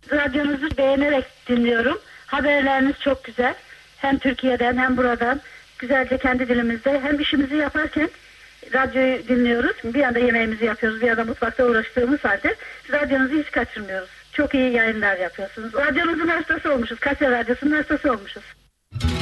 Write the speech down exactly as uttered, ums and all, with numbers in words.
Radyonuzu beğenerek dinliyorum. Haberleriniz çok güzel. Hem Türkiye'den hem buradan. Güzelce kendi dilimizde. Hem işimizi yaparken radyoyu dinliyoruz. Bir yanda yemeğimizi yapıyoruz. Bir yanda mutfakta uğraştığımız halde radyonuzu hiç kaçırmıyoruz. Çok iyi yayınlar yapıyorsunuz. Radyonuzun hastası olmuşuz. Kaçar Radyosu'nun hastası olmuşuz.